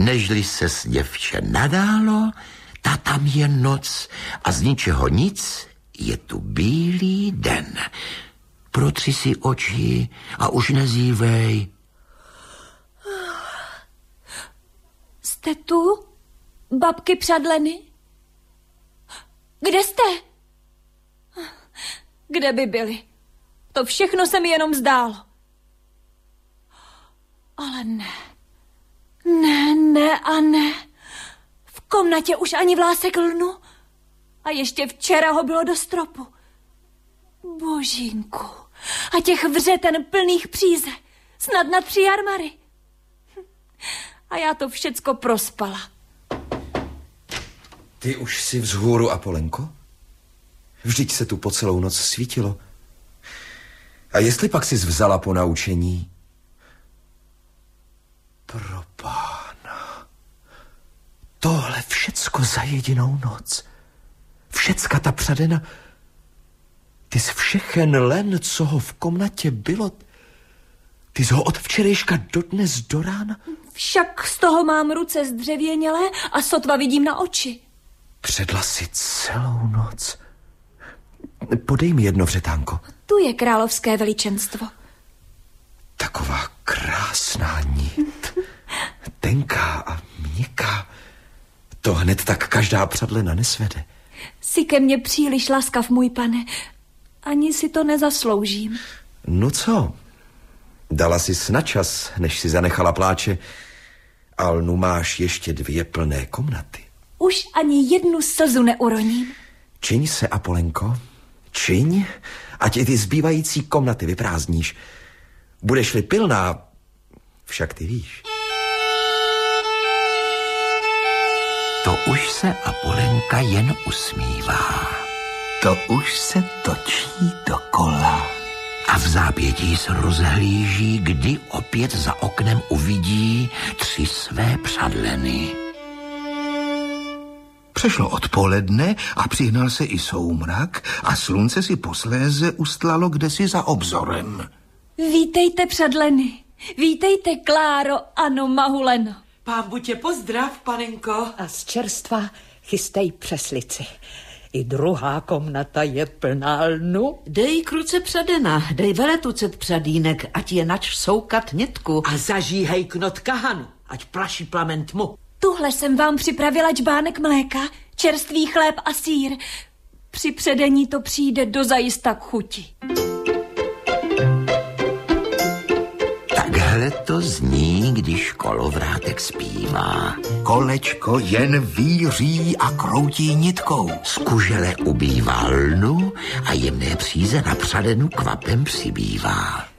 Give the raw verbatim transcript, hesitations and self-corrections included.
Nežli se s děvče nadálo, ta tam je noc a z ničeho nic je tu bílý den. Protři si oči a už nezívej. Jste tu, babky Přadleny? Kde jste? Kde by byli? To všechno se mi jenom zdálo. Ale ne. Ne, ne a ne. V komnatě už ani vlásek lnu. A ještě včera ho bylo do stropu. Božínku. A těch vřeten plných příze. Snad na tři jarmary. A já to všecko prospala. Ty už jsi vzhůru, Apolenko? Vždyť se tu po celou noc svítilo. A jestli pak jsi vzala po naučení? Pro pána. Tohle všecko za jedinou noc. Všecka ta Přadena. Ty jsi všechen len, co ho v komnatě bylo. Ty jsi ho od včerejška do dnes do rána. Však z toho mám ruce zdřevěnělé a sotva vidím na oči. Předla si celou noc. Podej mi jedno vřetánko. Tu je královské veličenstvo. Taková krásná nit. Tenká a měkká. To hned tak každá Přadlena nesvede. Jsi ke mně příliš laskav, můj pane. Ani si to nezasloužím. No co? Dala jsi na čas, než si zanechala pláče. Ale nu máš ještě dvě plné komnaty. Už ani jednu slzu neuroním. Čiň se, Apolenko, čiň, ať i ty zbývající komnaty vyprázdníš. Budeš-li pilná, však ty víš. To už se Apolenka jen usmívá. To už se točí dokola. A v zápětí se rozhlíží, kdy opět za oknem uvidí tři své Přadleny. Přešlo odpoledne a přihnal se i soumrak a slunce si posléze ustlalo kdesi za obzorem. Vítejte, Přadleny. Vítejte, Kláro, ano, Mahuleno. Pán buď je pozdrav, panenko. A z čerstva chystej přeslici. I druhá komnata je plná lnu. Dej kruce Přadena, dej veletucet Přadínek, ať je nač soukat nitku. A zažíhej knot kahanu, ať plaší plamen tmu. Tuhle jsem vám připravila čbánek mléka, čerstvý chléb a sýr. Při předení to přijde dozajista k chuti. Takhle to zní, když kolovrátek zpívá. Kolečko jen víří a kroutí nitkou. Z kužele ubývá lnu a jemné příze na Přadenu kvapem přibývá.